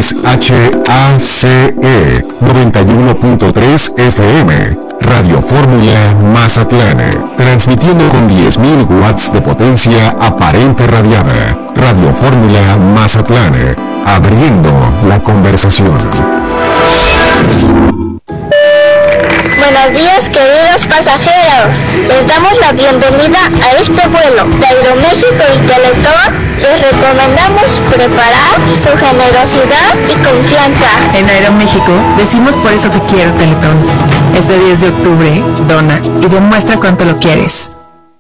WXHACE 91.3 FM, Radio Fórmula Mazatlán, transmitiendo con 10.000 watts de potencia aparente radiada. Radio Fórmula Mazatlán, abriendo la conversación. Buenos días, queridos pasajeros. Les damos la bienvenida a este vuelo de Aeroméxico y Teletón. Les recomendamos preparar su generosidad y confianza. En Aeroméxico decimos por eso te quiero, Teletón. Este 10 de octubre, dona y demuestra cuánto lo quieres.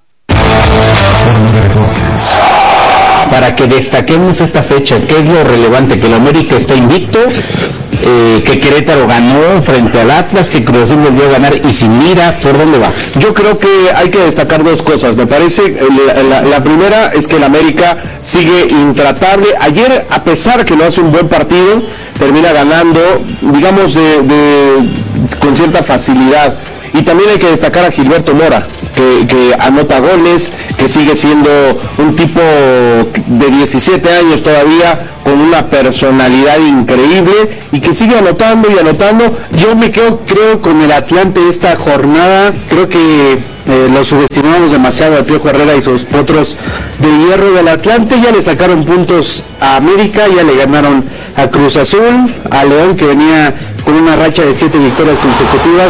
Para que destaquemos esta fecha, ¿qué es lo relevante? Que el América está invicto, que Querétaro ganó frente al Atlas, que Cruz Azul volvió a ganar y sin mira, ¿por dónde va? Yo creo que hay que destacar dos cosas, me parece. La primera es que el América sigue intratable. Ayer, a pesar que no hace un buen partido, termina ganando, digamos, con cierta facilidad. Y también hay que destacar a Gilberto Mora, que anota goles, que sigue siendo un tipo de 17 años todavía, con una personalidad increíble y que sigue anotando y anotando. Yo me quedo, creo, con el Atlante esta jornada. Creo que lo subestimamos demasiado al Piojo Herrera y sus potros de hierro del Atlante. Ya le sacaron puntos a América, ya le ganaron a Cruz Azul, a León, que venía con una racha de 7 victorias consecutivas.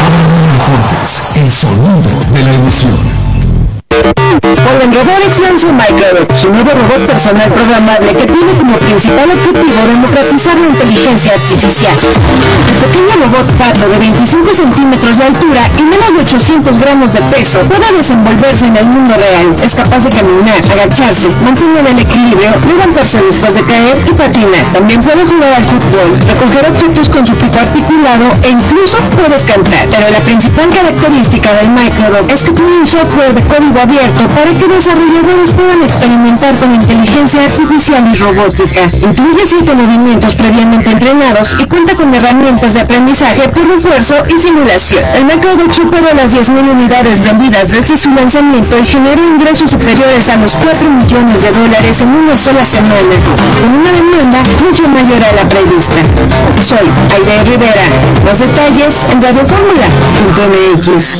El sonido de la emoción. Golden Robotics lanza Microdot, su nuevo robot personal programable que tiene como principal objetivo democratizar la inteligencia artificial. El pequeño robot pato de 25 centímetros de altura y menos de 800 gramos de peso puede desenvolverse en el mundo real. Es capaz de caminar, agacharse, mantener el equilibrio, levantarse después de caer y patinar. También puede jugar al fútbol, recoger objetos con su pico articulado e incluso puede cantar. Pero la principal característica del Microdot es que tiene un software de código abierto para que desarrolladores puedan experimentar con inteligencia artificial y robótica. Incluye 7 movimientos previamente entrenados y cuenta con herramientas de aprendizaje por refuerzo y simulación. El Microdot superó las 10.000 unidades vendidas desde su lanzamiento y generó ingresos superiores a los $4 millones en una sola semana, con una demanda mucho mayor a la prevista. Soy Aide Rivera. Los detalles en radioformula.mx.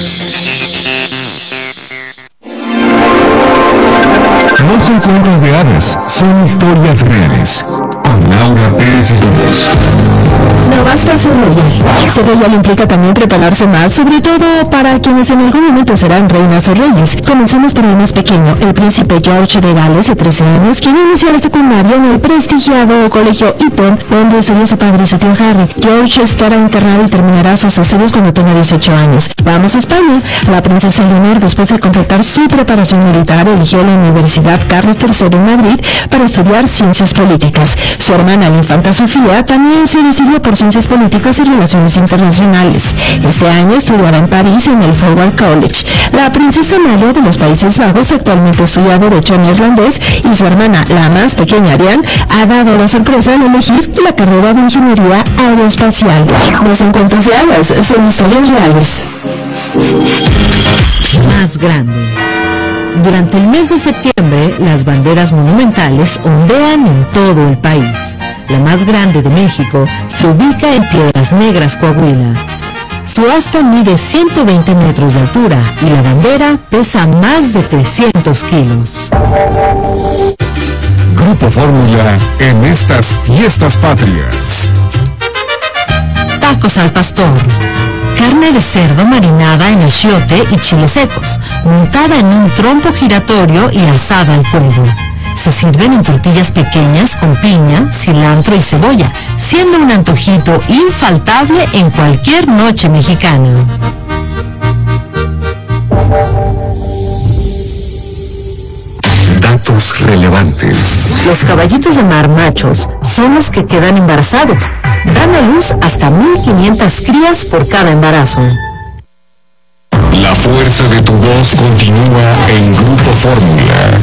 No son cuentos de hadas, son historias reales. Con Laura Pérez Islas. No basta ser loyal. Ser loyal implica también prepararse más, sobre todo para quienes en algún momento serán reinas o reyes. Comencemos por el más pequeño, el príncipe George de Gales, de 13 años, quien inició la secundaria en el prestigiado colegio Eton, donde estudió su padre y su tío Harry. George estará internado y terminará sus estudios cuando tenga 18 años. Vamos a España. La princesa Leonor, después de completar su preparación militar, eligió la Universidad Carlos III en Madrid para estudiar ciencias políticas. Su hermana, la infanta Sofía, también se decidió por ciencias políticas y relaciones internacionales. Este año estudiará en París en el Forward College. La princesa Amalia de los Países Bajos actualmente estudia Derecho neerlandés y su hermana, la más pequeña Ariane, ha dado la sorpresa de elegir la carrera de Ingeniería Aeroespacial. Los encuentros de hadas son historias reales. Más grande. Durante el mes de septiembre, las banderas monumentales ondean en todo el país. La más grande de México se ubica en Piedras Negras, Coahuila. Su asta mide 120 metros de altura y la bandera pesa más de 300 kilos. Grupo Fórmula en estas fiestas patrias. Tacos al pastor. Carne de cerdo marinada en achiote y chiles secos, montada en un trompo giratorio y asada al fuego. Se sirven en tortillas pequeñas con piña, cilantro y cebolla, siendo un antojito infaltable en cualquier noche mexicana. Datos relevantes. Los caballitos de mar machos son los que quedan embarazados. Dan a luz hasta 1.500 crías por cada embarazo. La fuerza de tu voz continúa en Grupo Fórmula.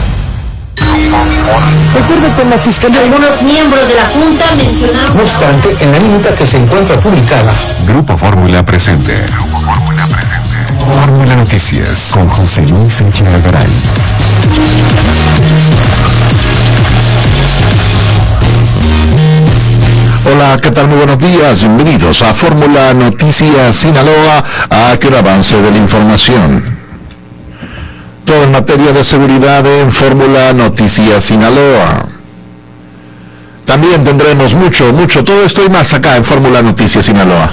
De acuerdo con la Fiscalía, algunos miembros de la Junta mencionaron... No obstante, en la minuta que se encuentra publicada, Grupo Fórmula presente. Fórmula Noticias con José Luis Echegaray. Hola, ¿qué tal? Muy buenos días. Bienvenidos a Fórmula Noticias Sinaloa, a aquel avance de la información. Todo en materia de seguridad en Fórmula Noticias Sinaloa. También tendremos mucho, todo esto y más acá en Fórmula Noticias Sinaloa.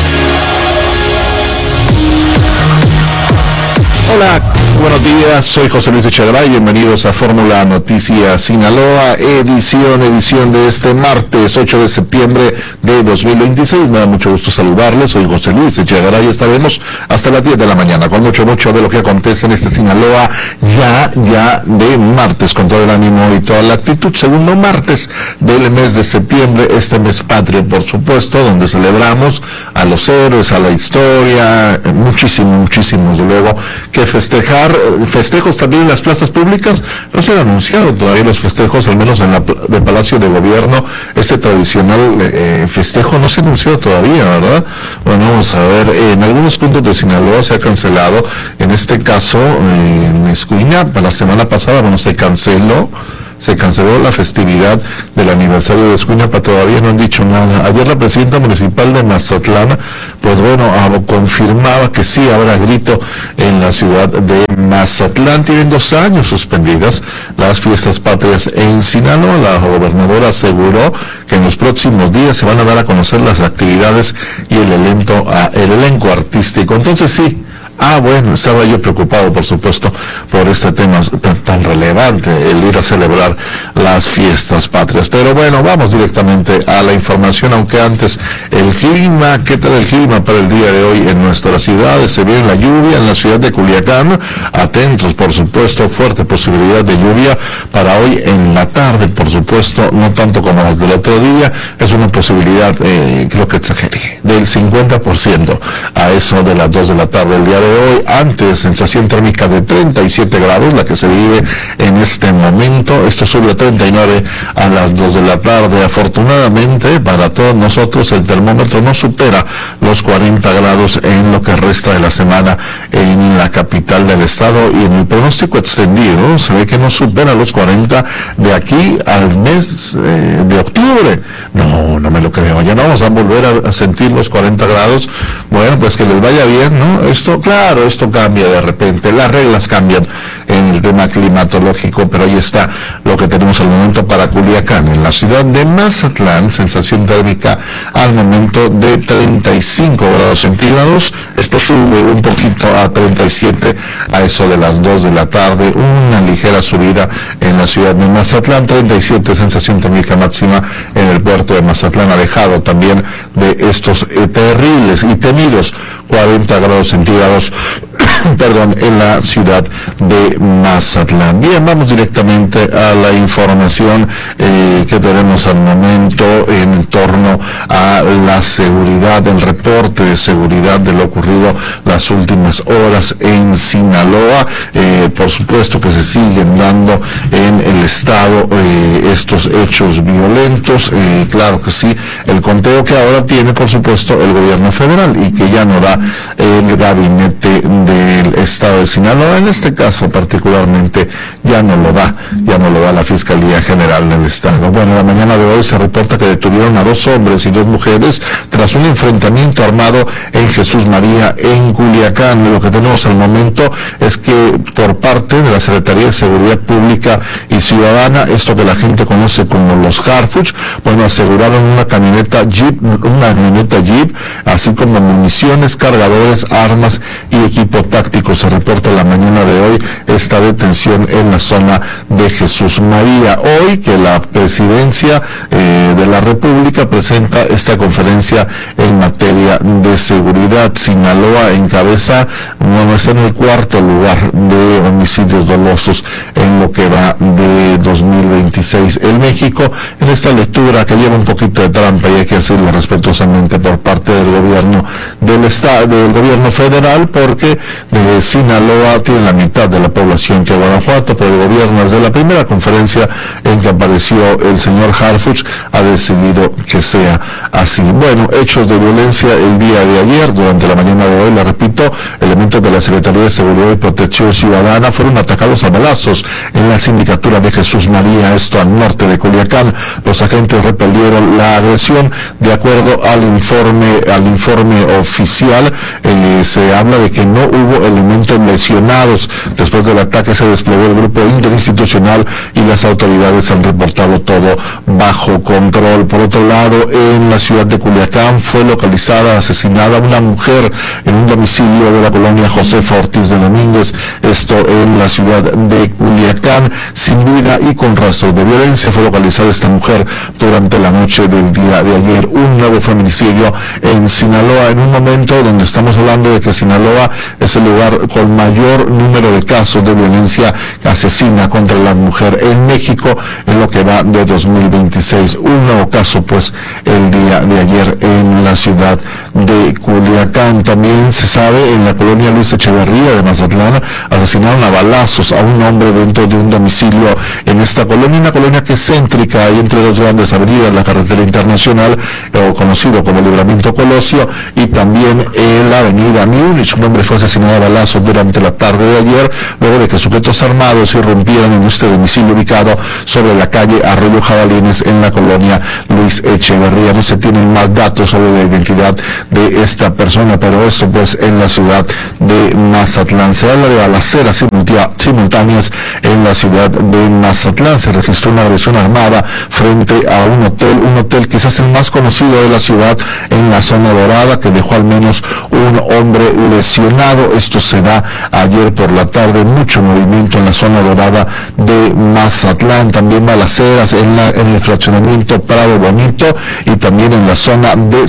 Hola, buenos días, soy José Luis Echegaray, bienvenidos a Fórmula Noticias Sinaloa, edición de este martes 8 de septiembre de 2026. Me da mucho gusto saludarles, soy José Luis Echegaray y estaremos hasta las 10 de la mañana con mucho de lo que acontece en este Sinaloa, ya de martes, con todo el ánimo y toda la actitud. Segundo martes del mes de septiembre, este mes patrio, por supuesto, donde celebramos a los héroes, a la historia, muchísimos, de luego, que festejar, festejos también en las plazas públicas. No se han anunciado todavía los festejos, al menos en del Palacio de Gobierno. Ese tradicional festejo no se anunció todavía, ¿verdad? Bueno, vamos a ver, en algunos puntos de Sinaloa se ha cancelado, en este caso en Escuiñapa, la semana pasada, se canceló la festividad del aniversario de Escuiñapa, todavía no han dicho nada. Ayer la presidenta municipal de Mazatlán, confirmaba que sí habrá grito en la ciudad de Mazatlán. Tienen 2 años suspendidas las fiestas patrias en Sinaloa. La gobernadora aseguró que en los próximos días se van a dar a conocer las actividades y el elenco artístico. Entonces sí. Estaba yo preocupado, por supuesto, por este tema tan relevante, el ir a celebrar las fiestas patrias. Pero bueno, vamos directamente a la información, aunque antes, el clima. ¿Qué tal el clima para el día de hoy en nuestra ciudad? Se viene la lluvia en la ciudad de Culiacán. Atentos, por supuesto, fuerte posibilidad de lluvia para hoy en la tarde, por supuesto, no tanto como los del otro día. Es una posibilidad, creo que exageré, del 50% a eso de las 2 de la tarde el día de hoy. Antes, sensación térmica de 37 grados, la que se vive en este momento. Esto sube a 39 a las 2 de la tarde. Afortunadamente, para todos nosotros, el termómetro no supera los 40 grados en lo que resta de la semana en la capital del estado, y en el pronóstico extendido se ve que no supera los 40 de aquí al mes de octubre. No me lo creo. Ya no vamos a volver a sentir los 40 grados. Bueno, pues que les vaya bien, ¿no? Esto cambia de repente, las reglas cambian en el tema climatológico, pero ahí está lo que tenemos al momento para Culiacán. En la ciudad de Mazatlán, sensación térmica al momento de 35 grados centígrados. Esto sube un poquito a 37 a eso de las 2 de la tarde, una ligera subida en la ciudad de Mazatlán. 37 sensación térmica máxima en el puerto de Mazatlán, alejado también de estos terribles y temidos 40 grados centígrados en la ciudad de Mazatlán. Bien, vamos directamente a la información que tenemos al momento en torno a la seguridad, el reporte de seguridad de lo ocurrido las últimas horas en Sinaloa. Por supuesto que se siguen dando en el estado estos hechos violentos. Claro que sí, el conteo que ahora tiene, por supuesto, el gobierno federal y que ya no da el gabinete del estado de Sinaloa, en este caso particularmente ya no lo da la Fiscalía General del Estado. Bueno, la mañana de hoy se reporta que detuvieron a 2 hombres y 2 mujeres tras un enfrentamiento armado en Jesús María, en Culiacán. Lo que tenemos al momento es que por parte de la Secretaría de Seguridad Pública y Ciudadana, esto que la gente conoce como los Harfuch, aseguraron una camioneta Jeep, así como municiones, cargadores, armas y equipo táctico. Se reporta la mañana de hoy esta detención en la zona de Jesús María. Hoy que la presidencia de la República presenta esta conferencia en materia de seguridad. Sinaloa encabeza, está en el 4º lugar de homicidios dolosos en lo que va de 2026. El México, en esta lectura que lleva un poquito de trampa, y hay que decirlo respetuosamente por parte del gobierno del estado, del gobierno federal, porque de Sinaloa tiene la mitad de la población que Guanajuato, pero el gobierno desde la primera conferencia en que apareció el señor Harfuch ha decidido que sea así. Bueno, hechos de violencia el día de ayer, durante la mañana de hoy, le repito, elementos de la Secretaría de Seguridad y Protección Ciudadana fueron atacados a balazos en la sindicatura de Jesús María, esto al norte de Culiacán. Los agentes repelieron la agresión. De acuerdo al informe oficial, se habla de que no hubo elementos lesionados. Después del ataque se desplegó el grupo interinstitucional y las autoridades han reportado todo bajo control. Por otro lado, en la ciudad de Culiacán fue localizada, asesinada una mujer en un domicilio de la colonia Josefa Ortiz de Domínguez, esto en la ciudad de Culiacán, sin vida y con rastros de violencia. Fue localizada esta mujer durante la noche del día de ayer. Un nuevo feminicidio en Sinaloa, en un momento donde estamos hablando de que Sinaloa es el lugar con mayor número de casos de violencia asesina contra la mujer en México en lo que va de 2026. Un nuevo caso pues el día de ayer en la ciudad de Culiacán. También se sabe, en la colonia Luis Echeverría de Mazatlán asesinaron a balazos a un hombre dentro de un domicilio en esta colonia, una colonia que es céntrica, ahí entre dos grandes avenidas, la carretera internacional, o conocido como Libramiento Colosio, y también la avenida Múnich. Un hombre fue asesinado a balazos durante la tarde de ayer, luego de que sujetos armados irrumpieron en este domicilio ubicado sobre la calle Arroyo Jabalines en la colonia Luis Echeverría. No se tienen más datos sobre la identidad de esta persona, pero esto pues en la ciudad de Mazatlán. Se habla de balaceras simultáneas en la ciudad de Mazatlán. Se registró una agresión armada frente a un hotel quizás el más conocido de la ciudad, en la zona dorada, que dejó al menos un hombre lesionado. Esto se da ayer por la tarde, mucho movimiento en la zona dorada de Mazatlán. También balaceras en el fraccionamiento Prado Bonito y también en la zona de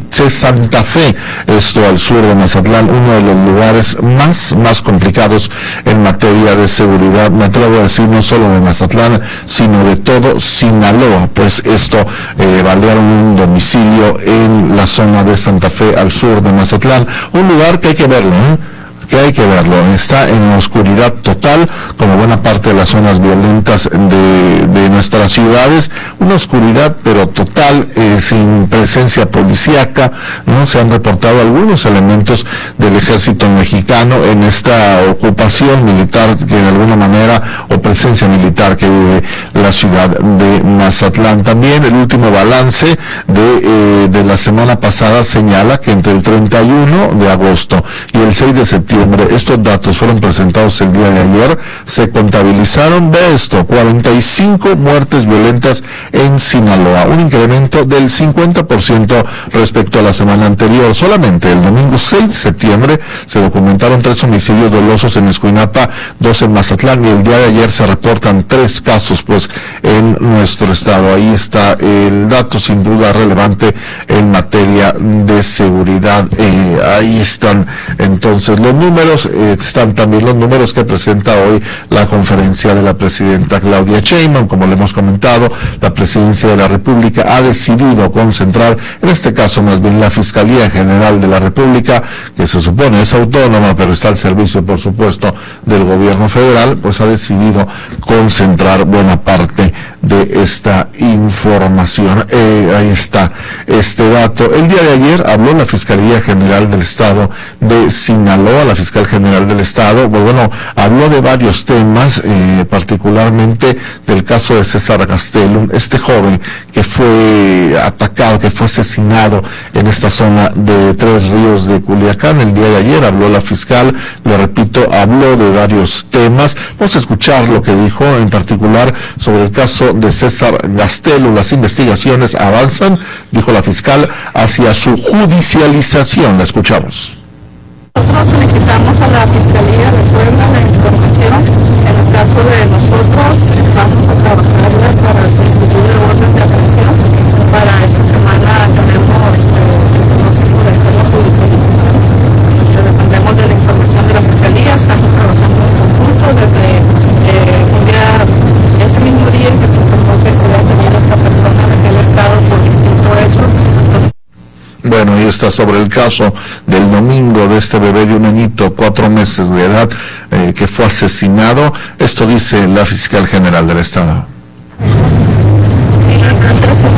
Santa Fe, esto al sur de Mazatlán, uno de los lugares más complicados en materia de seguridad, me atrevo a decir, no solo de Mazatlán, sino de todo Sinaloa. Pues esto, balearon un domicilio en la zona de Santa Fe, al sur de Mazatlán, un lugar que hay que verlo, está en la oscuridad total, como buena parte de las zonas violentas de nuestras ciudades, una oscuridad pero total, sin presencia policíaca, ¿no? Se han reportado algunos elementos del ejército mexicano en esta ocupación militar que de alguna manera, o presencia militar que vive la ciudad de Mazatlán. También el último balance de la semana pasada señala que entre el 31 de agosto y el 6 de septiembre, estos datos fueron presentados el día de ayer, se contabilizaron, ve esto, 45 muertes violentas en Sinaloa, un incremento del 50% respecto a la semana anterior. Solamente el domingo 6 de septiembre se documentaron 3 homicidios dolosos en Escuinapa, 2 en Mazatlán, y el día de ayer se reportan 3 casos pues en nuestro estado. Ahí está el dato sin duda relevante en materia de seguridad. Ahí están entonces los números, están también los números que presenta hoy la conferencia de la presidenta Claudia Sheinbaum. Como le hemos comentado, la presidencia de la República ha decidido concentrar, en este caso más bien la Fiscalía General de la República, que se supone es autónoma, pero está al servicio, por supuesto, del gobierno federal, pues ha decidido concentrar buena parte de esta información. Ahí está este dato. El día de ayer habló la Fiscalía General del Estado de Sinaloa, la fiscal general del Estado, pues bueno, habló de varios temas, particularmente del caso de César Gastelum, este joven que fue atacado, que fue asesinado en esta zona de Tres Ríos de Culiacán. El día de ayer habló la fiscal, le repito, habló de varios temas. Vamos a escuchar lo que dijo en particular sobre el caso de César Gastelum. Las investigaciones avanzan, dijo la fiscal, hacia su judicialización. La escuchamos. Nosotros solicitamos a la Fiscalía de Puebla la información. En el caso de nosotros, vamos a trabajar para solicitud de orden de aprehensión. Para esta semana tenemos conocimiento de hacer la judicialización. Dependemos de la información de la Fiscalía, estamos trabajando en conjunto desde ese mismo día en que se informó que se había tenido esta persona en aquel estado por distinto hecho. Bueno, y manifiesta sobre el caso del domingo de este bebé de 1 añito, 4 meses de edad, que fue asesinado. Esto dice la fiscal general del Estado. Sí, han trascendido